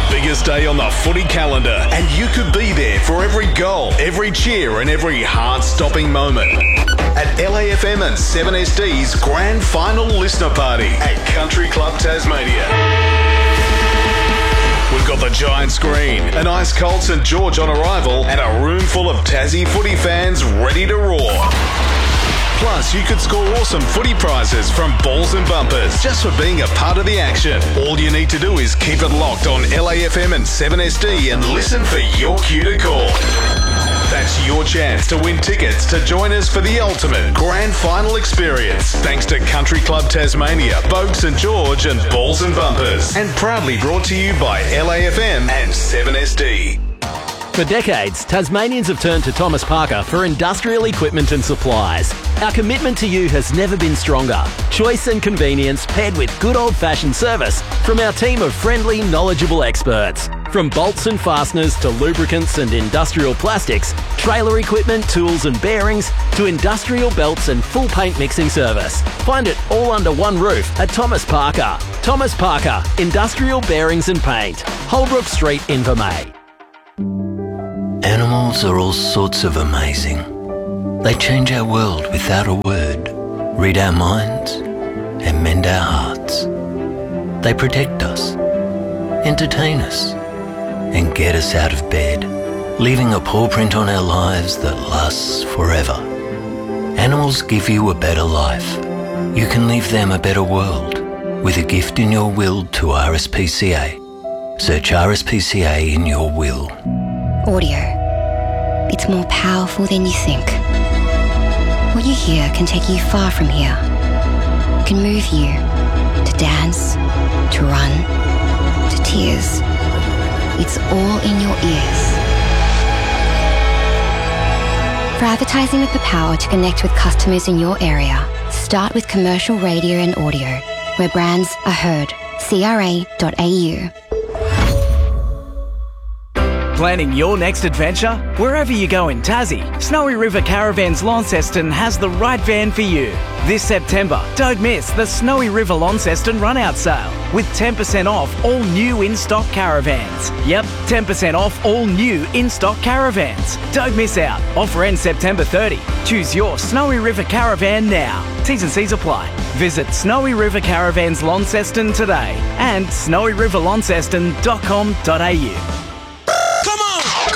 biggest day on the footy calendar, and you could be there for every goal, every cheer, and every heart-stopping moment. At LAFM and 7SD's Grand Final Listener Party at Country Club Tasmania. We've got the giant screen, an ice-cold St George on arrival, and a room full of Tassie footy fans ready to roar. Plus, you could score awesome footy prizes from Balls and Bumpers just for being a part of the action. All you need to do is keep it locked on LAFM and 7SD and listen for your cue to call. That's your chance to win tickets to join us for the ultimate grand final experience. Thanks to Country Club Tasmania, Bogue St George and Balls and Bumpers. And proudly brought to you by LAFM and 7SD. For decades, Tasmanians have turned to Thomas Parker for industrial equipment and supplies. Our commitment to you has never been stronger. Choice and convenience paired with good old-fashioned service from our team of friendly, knowledgeable experts. From bolts and fasteners to lubricants and industrial plastics, trailer equipment, tools and bearings, to industrial belts and full paint mixing service. Find it all under one roof at Thomas Parker. Thomas Parker, Industrial Bearings and Paint. Holbrook Street, Invermay. Animals are all sorts of amazing. They change our world without a word, read our minds, and mend our hearts. They protect us, entertain us, and get us out of bed, leaving a paw print on our lives that lasts forever. Animals give you a better life. You can leave them a better world with a gift in your will to RSPCA. Search RSPCA in your will. Audio. It's more powerful than you think. What you hear can take you far from here. It can move you to dance, to run, to tears. It's all in your ears. For advertising with the power to connect with customers in your area, start with commercial radio and audio, where brands are heard. CRA.au. Planning your next adventure? Wherever you go in Tassie, Snowy River Caravans Launceston has the right van for you. This September, don't miss the Snowy River Launceston run-out sale with 10% off all new in-stock caravans. Yep, 10% off all new in-stock caravans. Don't miss out. Offer ends September 30. Choose your Snowy River Caravan now. T's and C's apply. Visit Snowy River Caravans Launceston today and snowyriverlaunceston.com.au.